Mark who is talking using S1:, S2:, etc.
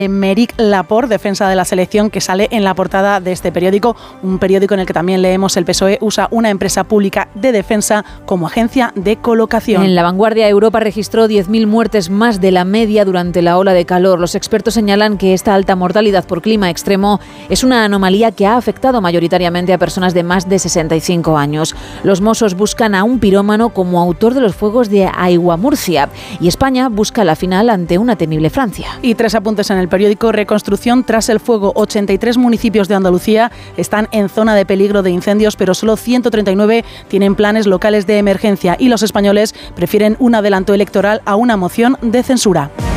S1: Aymeric Laporte, defensa de la selección, que sale en la portada de este periódico, un periódico en el que también leemos el PSOE usa una empresa pública de defensa como agencia de colocación.
S2: En La Vanguardia, Europa registró 10.000 muertes más de la media durante la ola de calor. Los expertos señalan que esta alta mortalidad por clima extremo es una anomalía que ha afectado mayoritariamente a personas de más de 65 años. Los Mossos buscan a un pirómano como autor de los fuegos de Aiguamurcia y España busca la final ante una temible Francia.
S1: Y 3 apuntes en el periódico: reconstrucción tras el fuego. 83 municipios de Andalucía están en zona de peligro de incendios, pero solo 139 tienen planes locales de emergencia, y los españoles prefieren un adelanto electoral a una moción de censura.